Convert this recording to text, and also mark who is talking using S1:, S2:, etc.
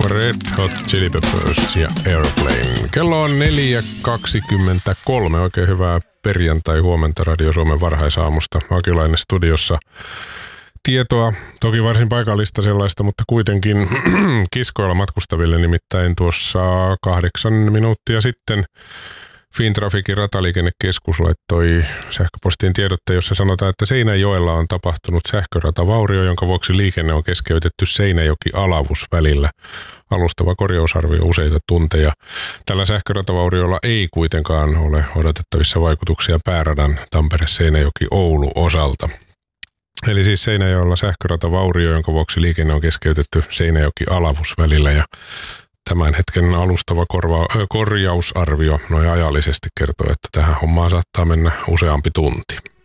S1: Red Hot Chili Peppers ja Airplane. Kello on 4.23. Oikein hyvää perjantai-huomenta Radio Suomen varhaisaamusta. Akilainen studiossa. Tietoa, toki varsin paikallista sellaista, mutta kuitenkin kiskoilla matkustaville, nimittäin tuossa 8 minuuttia sitten Fintraficin rataliikennekeskus laittoi sähköpostiin tiedotteen, jossa sanotaan, että Seinäjoella on tapahtunut sähköratavaurio, jonka vuoksi liikenne on keskeytetty Seinäjoki-Alavus välillä. Alustava korjausarvio useita tunteja. Tällä sähköratavauriolla ei kuitenkaan ole odotettavissa vaikutuksia pääradan Tampere-Seinäjoki-Oulu osalta. Eli siis Seinäjoella sähköratavaurio, jonka vuoksi liikenne on keskeytetty Seinäjoki-Alavus välillä ja tämän hetken alustava korjausarvio noin ajallisesti kertoo, että tähän hommaan saattaa mennä useampi tunti.